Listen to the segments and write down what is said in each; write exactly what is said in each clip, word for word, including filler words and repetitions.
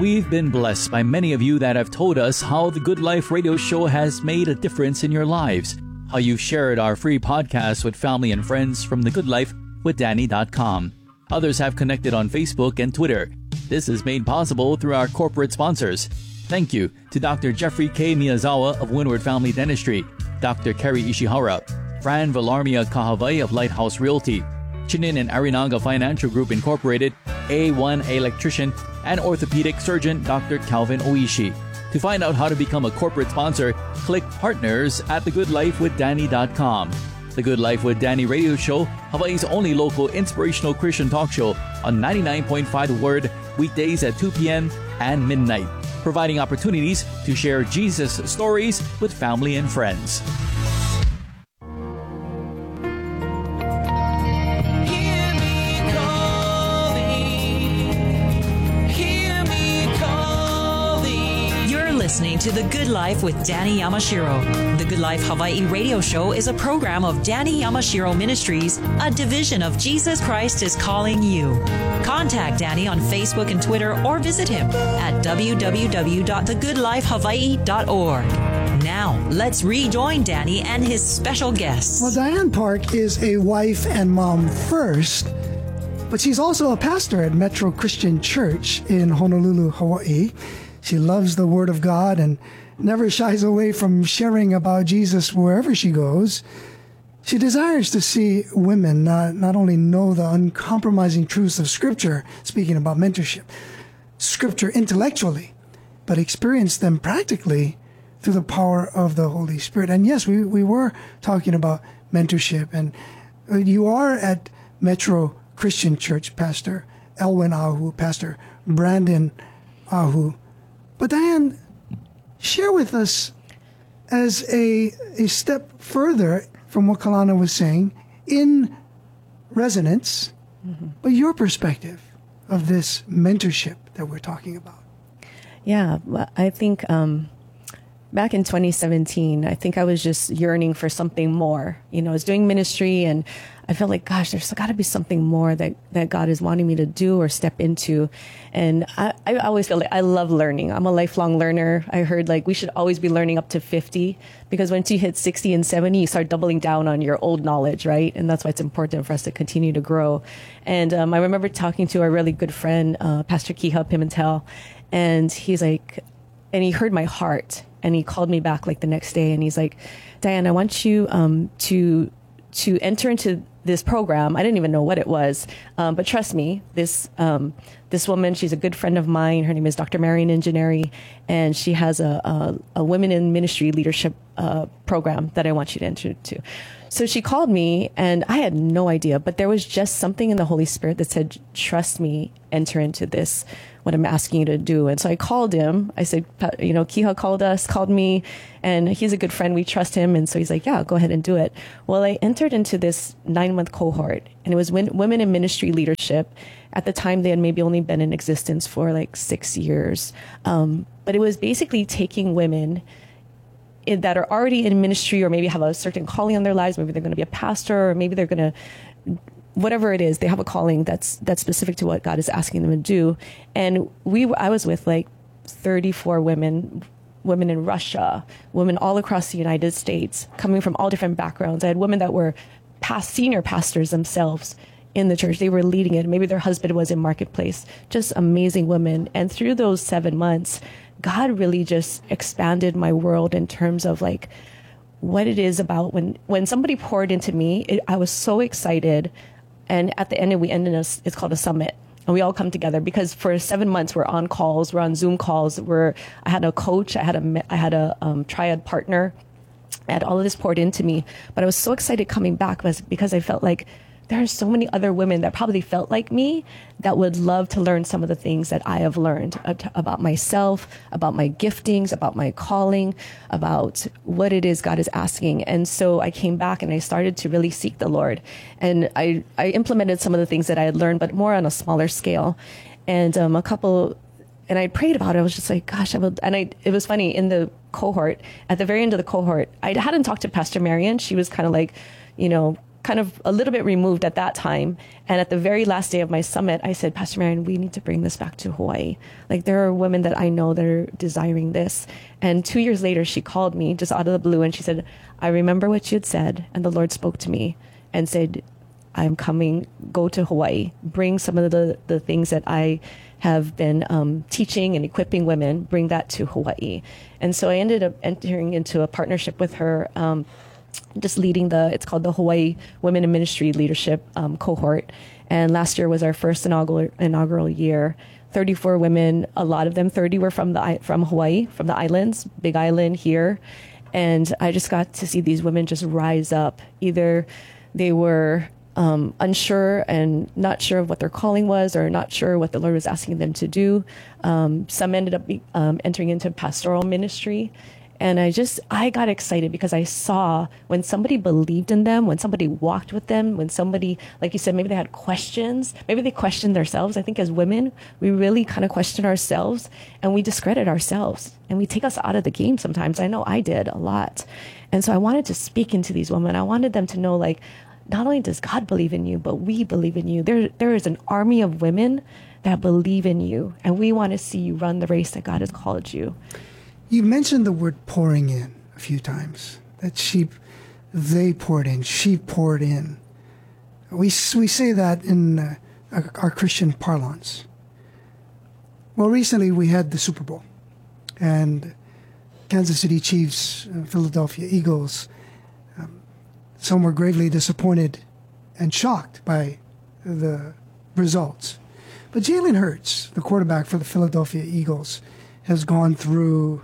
We've been blessed by many of you that have told us how the Good Life radio show has made a difference in your lives, how you've shared our free podcast with family and friends from the good life with danny dot com. Others have connected on Facebook and Twitter. This is made possible through our corporate sponsors. Thank you to Doctor Jeffrey K. Miyazawa of Windward Family Dentistry, Doctor Kerry Ishihara, Fran Villarmia Kahavai of Lighthouse Realty, Chinin and Arinaga Financial Group Incorporated, A one Electrician, and orthopedic surgeon Doctor Calvin Oishi. To find out how to become a corporate sponsor, click Partners at the good life with danny dot com. The Good Life with Danny radio show, Hawaii's only local inspirational Christian talk show on ninety-nine point five The Word, weekdays at two p.m. and midnight, providing opportunities to share Jesus stories with family and friends. Listening to The Good Life with Danny Yamashiro. The Good Life Hawaii radio show is a program of Danny Yamashiro Ministries, a division of Jesus Christ is Calling You. Contact Danny on Facebook and Twitter or visit him at w w w dot the good life hawaii dot org. Now, let's rejoin Danny and his special guests. Well, Diane Park is a wife and mom first, but she's also a pastor at Metro Christian Church in Honolulu, Hawaii. She loves the Word of God and never shies away from sharing about Jesus wherever she goes. She desires to see women not, not only know the uncompromising truths of Scripture, speaking about mentorship, Scripture intellectually, but experience them practically through the power of the Holy Spirit. And yes, we, we were talking about mentorship. And you are at Metro Christian Church, Pastor Elwin Ahu, Pastor Brandon Ahu. But Diane, share with us as a, a step further from what Kalana was saying, in resonance, mm-hmm. but your perspective of this mentorship that we're talking about. Yeah, I think um, back in twenty seventeen, I think I was just yearning for something more. You know, I was doing ministry and I felt like, gosh, there's got to be something more that, that God is wanting me to do or step into. And I, I always feel like I love learning. I'm a lifelong learner. I heard like we should always be learning up to fifty, because once you hit sixty and seventy, you start doubling down on your old knowledge, right? And that's why it's important for us to continue to grow. And um, I remember talking to a really good friend, uh, Pastor Kiha Pimentel, and he's like, and he heard my heart, and he called me back like the next day, and he's like, Diane, I want you um, to to enter into this program. I didn't even know what it was, um, but trust me, this um, this woman, she's a good friend of mine. Her name is Doctor Marian Engineering, and she has a, a, a women in ministry leadership uh, program that I want you to enter into. So she called me, and I had no idea, but there was just something in the Holy Spirit that said, trust me, enter into this, what I'm asking you to do. And so I called him. I said, you know, Kiha called us, called me, and he's a good friend. We trust him. And so he's like, yeah, go ahead and do it. Well, I entered into this nine-month cohort, and it was Women in Ministry Leadership. At the time, they had maybe only been in existence for like six years. Um, but it was basically taking women in, that are already in ministry, or maybe have a certain calling on their lives. Maybe they're going to be a pastor, or maybe they're going to, whatever it is, they have a calling that's that's specific to what God is asking them to do. And we, I was with like thirty-four women, women in Russia, women all across the United States, coming from all different backgrounds. I had women that were past senior pastors themselves in the church. They were leading it. Maybe their husband was in marketplace. Just amazing women. And through those seven months, God really just expanded my world in terms of like what it is about when, when somebody poured into me. It, I was so excited. And at the end, we ended in a, it's called a summit. And we all come together because for seven months we're on calls, we're on Zoom calls. We're, I had a coach, I had a, I had a um, triad partner. I had all of this poured into me. But I was so excited coming back because I felt like there are so many other women that probably felt like me that would love to learn some of the things that I have learned about myself, about my giftings, about my calling, about what it is God is asking. And so I came back and I started to really seek the Lord. And I, I implemented some of the things that I had learned, but more on a smaller scale. And um, a couple, and I prayed about it. I was just like, gosh, I would, and I, it was funny in the cohort, at the very end of the cohort, I hadn't talked to Pastor Marian. She was kind of like, you know, kind of a little bit removed at that time. And at the very last day of my summit, I said, Pastor Marion, we need to bring this back to Hawaii. Like, there are women that I know that are desiring this. And two years later, she called me just out of the blue and she said, I remember what you had said. And the Lord spoke to me and said, I'm coming, go to Hawaii, bring some of the, the things that I have been um, teaching and equipping women, bring that to Hawaii. And so I ended up entering into a partnership with her, um, just leading the, it's called the Hawaii Women in Ministry Leadership um, Cohort. And last year was our first inaugural, inaugural year. thirty-four women, a lot of them, thirty were from the from Hawaii, from the islands, Big Island here. And I just got to see these women just rise up. Either they were um, unsure and not sure of what their calling was, or not sure what the Lord was asking them to do. Um, some ended up be, um, entering into pastoral ministry. And I just, I got excited because I saw when somebody believed in them, when somebody walked with them, when somebody, like you said, maybe they had questions, maybe they questioned themselves. I think as women, we really kind of question ourselves and we discredit ourselves and we take us out of the game sometimes. I know I did a lot. And so I wanted to speak into these women. I wanted them to know, like, not only does God believe in you, but we believe in you. There, there is an army of women that believe in you, and we want to see you run the race that God has called you. You mentioned the word pouring in a few times, that sheep, they poured in, she poured in. We, we say that in uh, our Christian parlance. Well, recently we had the Super Bowl, and Kansas City Chiefs, uh, Philadelphia Eagles, um, some were gravely disappointed and shocked by the results. But Jalen Hurts, the quarterback for the Philadelphia Eagles, has gone through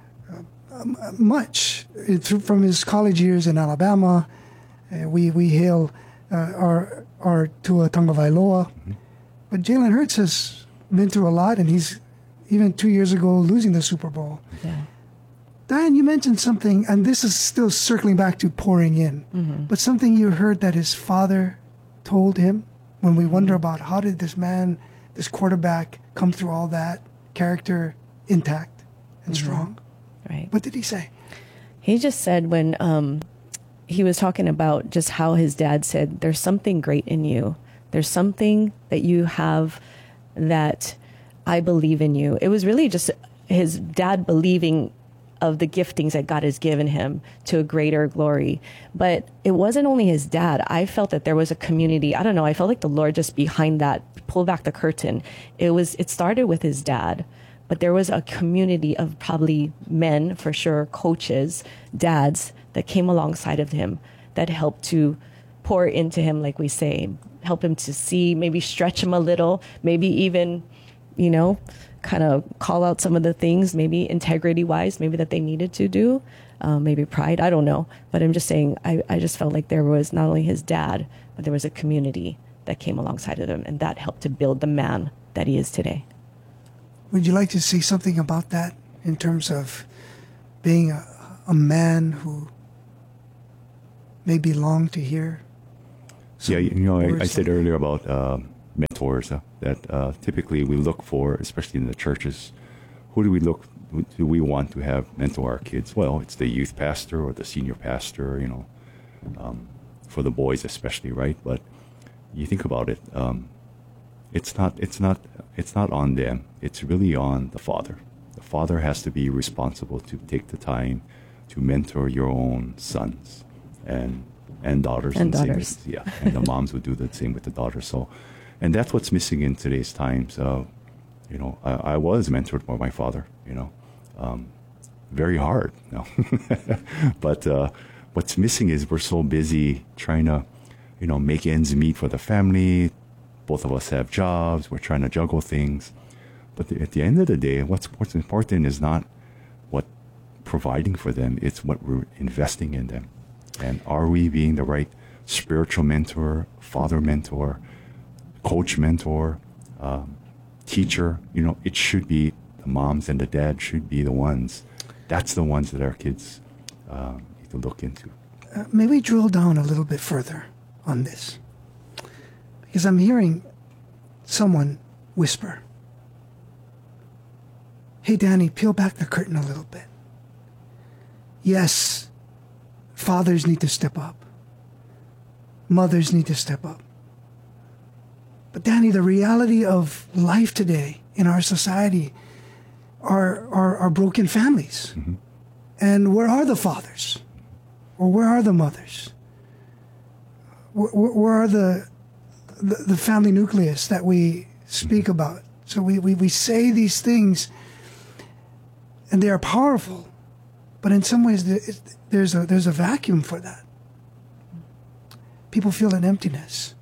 much from his college years in Alabama. Uh, we we hail uh, our our Tua Tagovailoa, mm-hmm. but Jalen Hurts has been through a lot, and he's even two years ago losing the Super Bowl. Yeah. Diane, you mentioned something, and this is still circling back to pouring in, mm-hmm. but something you heard that his father told him. When we wonder about how did this man, this quarterback, come through all that, character intact and mm-hmm. strong. Right. What did he say? He just said when um, he was talking about just how his dad said, there's something great in you. There's something that you have that I believe in you. It was really just his dad believing of the giftings that God has given him to a greater glory. But it wasn't only his dad. I felt that there was a community. I don't know. I felt like the Lord just behind that pulled back the curtain. It was, it started with his dad. But there was a community of probably men, for sure, coaches, dads, that came alongside of him that helped to pour into him, like we say, help him to see, maybe stretch him a little, maybe even, you know, kind of call out some of the things, maybe integrity-wise, maybe that they needed to do, um, maybe pride, I don't know. But I'm just saying, I, I just felt like there was not only his dad, but there was a community that came alongside of him, and that helped to build the man that he is today. Would you like to say something about that in terms of being a, a man who maybe long to hear? Yeah, you know, I, I said earlier about uh, mentors uh, that uh, typically we look for, especially in the churches. Who do we look? Who do we want to have mentor our kids? Well, it's the youth pastor or the senior pastor, you know, um, for the boys especially, right? But you think about it. Um, It's not, it's not, it's not on them. It's really on the father. The father has to be responsible to take the time to mentor your own sons and and daughters. And, and daughters. With, yeah, and the moms would do the same with the daughters. So, and that's what's missing in today's times. Uh, you know, I, I was mentored by my father. You know, um, very hard. You know? But uh, what's missing is we're so busy trying to, you know, make ends meet for the family. Both of us have jobs. We're trying to juggle things. But the, at the end of the day, what's, what's important is not what providing for them. It's what we're investing in them. And are we being the right spiritual mentor, father mentor, coach mentor, um, teacher? You know, it should be the moms and the dads should be the ones. That's the ones that our kids uh, need to look into. Uh, may we drill down a little bit further on this? Because I'm hearing someone whisper, hey, Danny, peel back the curtain a little bit. Yes, fathers need to step up. mothers need to step up. But Danny, the reality of life today in our society are, are, are broken families. Mm-hmm. And where are the fathers? Or where are the mothers? Where, where are the, the the family nucleus that we speak about? So we, we, we say these things, and they are powerful, but in some ways there's a there's a vacuum for that. People feel an emptiness.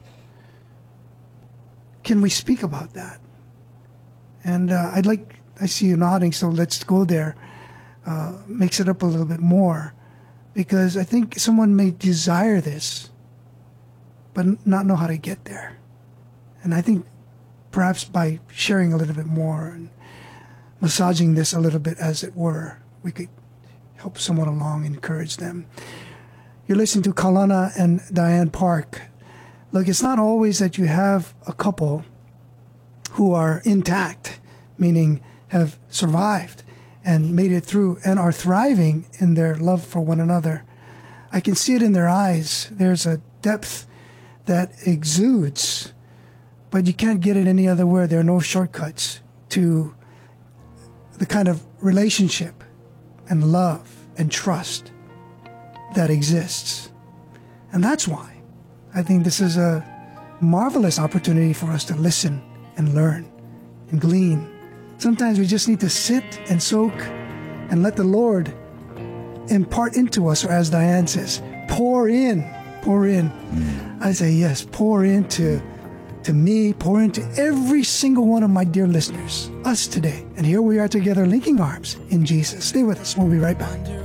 Can we speak about that? And uh, I'd like, I see you nodding, so let's go there. Uh, mix it up a little bit more, because I think someone may desire this, but not know how to get there. And I think perhaps by sharing a little bit more and massaging this a little bit, as it were, we could help someone along, encourage them. You're listening to Kalana and Diane Park. Look, it's not always that you have a couple who are intact, meaning have survived and made it through and are thriving in their love for one another. I can see it in their eyes. There's a depth that exudes, but you can't get it any other way. There are no shortcuts to the kind of relationship and love and trust that exists. And that's why I think this is a marvelous opportunity for us to listen and learn and glean. Sometimes we just need to sit and soak and let the Lord impart into us, or as Diane says, pour in, pour in. I say, yes, pour into to me, pour into every single one of my dear listeners, us today. And here we are together, linking arms in Jesus. Stay with us. We'll be right back.